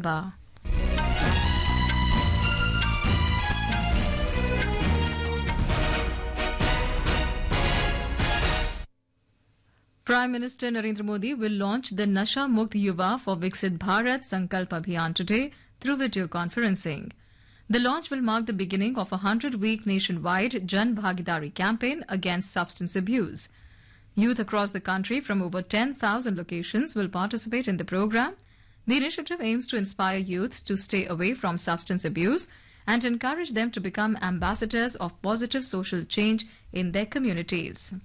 Sabah. Prime Minister Narendra Modi will launch the Nasha Mukt Yuva for Viksit Bharat Sankalp Abhiyan today through video conferencing. The launch will mark the beginning of a 100-week nationwide Jan Bhagidari campaign against substance abuse. Youth across the country from over 10,000 locations will participate in the program. The initiative aims to inspire youths to stay away from substance abuse and encourage them to become ambassadors of positive social change in their communities.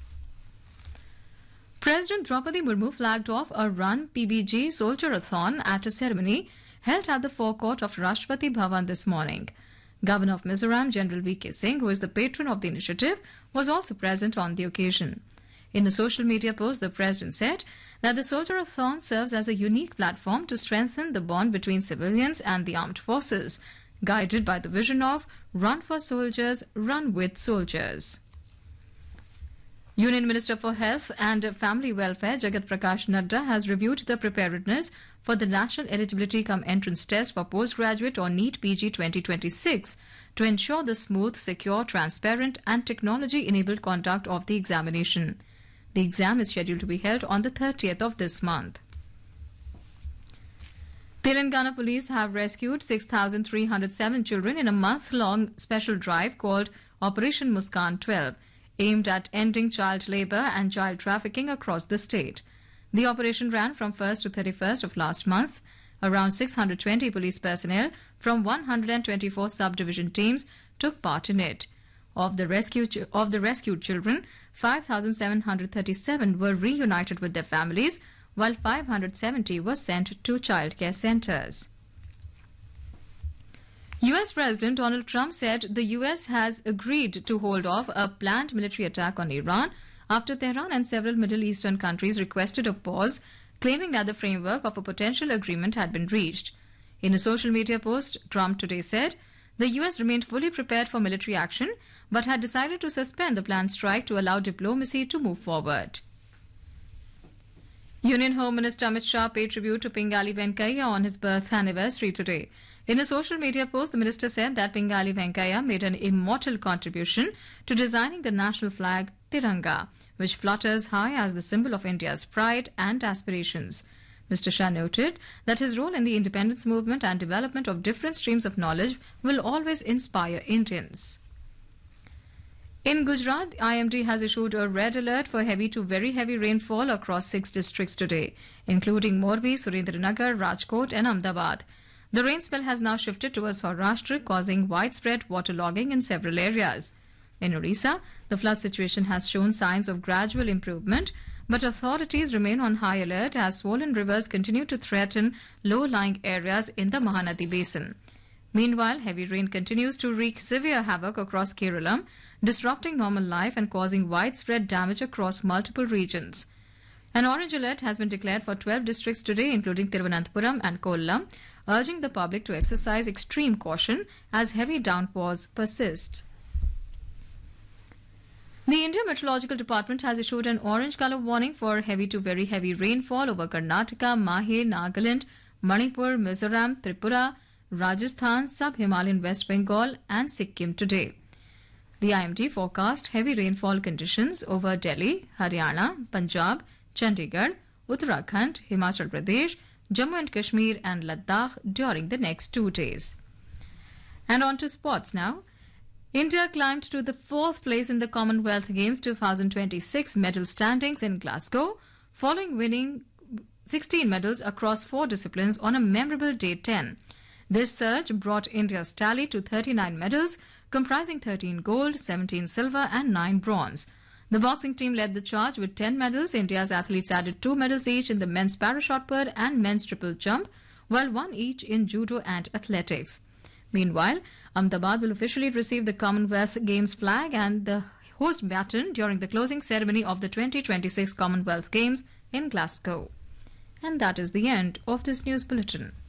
President Draupadi Murmu flagged off a Run PBG Soldier-a-thon at a ceremony held at the forecourt of Rashtrapati Bhavan this morning. Governor of Mizoram, General V.K. Singh, who is the patron of the initiative, was also present on the occasion. In a social media post, the president said that the Soldier-a-thon serves as a unique platform to strengthen the bond between civilians and the armed forces, guided by the vision of Run for Soldiers, Run with Soldiers. Union Minister for Health and Family Welfare Jagat Prakash Nadda has reviewed the preparedness for the National Eligibility cum Entrance Test for Postgraduate or NEET PG 2026 to ensure the smooth, secure, transparent and technology-enabled conduct of the examination. The exam is scheduled to be held on the 30th of this month. Telangana police have rescued 6,307 children in a month-long special drive called Operation Muskan 12. Aimed at ending child labour and child trafficking across the state. The operation ran from 1st to 31st of last month. Around 620 police personnel from 124 subdivision teams took part in it. Of the rescued children, 5,737 were reunited with their families, while 570 were sent to childcare centres. U.S. President Donald Trump said the U.S. has agreed to hold off a planned military attack on Iran after Tehran and several Middle Eastern countries requested a pause, claiming that the framework of a potential agreement had been reached. In a social media post, Trump today said the U.S. remained fully prepared for military action but had decided to suspend the planned strike to allow diplomacy to move forward. Union Home Minister Amit Shah paid tribute to Pingali Venkaiah on his birth anniversary today. In a social media post, the minister said that Pingali Venkaiah made an immortal contribution to designing the national flag, Tiranga, which flutters high as the symbol of India's pride and aspirations. Mr. Shah noted that his role in the independence movement and development of different streams of knowledge will always inspire Indians. In Gujarat, the IMD has issued a red alert for heavy to very heavy rainfall across 6 districts today, including Morbi, Surendranagar, Rajkot and Ahmedabad. The rain spell has now shifted towards Saurashtra, causing widespread waterlogging in several areas. In Orissa, the flood situation has shown signs of gradual improvement, but authorities remain on high alert as swollen rivers continue to threaten low-lying areas in the Mahanadi basin. Meanwhile, heavy rain continues to wreak severe havoc across Kerala, disrupting normal life and causing widespread damage across multiple regions. An orange alert has been declared for 12 districts today, including Thiruvananthapuram and Kollam, urging the public to exercise extreme caution as heavy downpours persist. The India Meteorological Department has issued an orange colour warning for heavy to very heavy rainfall over Karnataka, Mahe, Nagaland, Manipur, Mizoram, Tripura, Rajasthan, Sub-Himalayan West Bengal and Sikkim today. The IMD forecast heavy rainfall conditions over Delhi, Haryana, Punjab, Chandigarh, Uttarakhand, Himachal Pradesh, Jammu and Kashmir and Ladakh during the next 2 days. And on to sports now. India climbed to the 4th place in the Commonwealth Games 2026 medal standings in Glasgow, following winning 16 medals across 4 disciplines on a memorable day 10. This surge brought India's tally to 39 medals, comprising 13 gold, 17 silver and 9 bronze. The boxing team led the charge with 10 medals. India's athletes added 2 medals each in the men's parashot put and men's triple jump, while 1 each in judo and athletics. Meanwhile, Ahmedabad will officially receive the Commonwealth Games flag and the host baton during the closing ceremony of the 2026 Commonwealth Games in Glasgow. And that is the end of this news bulletin.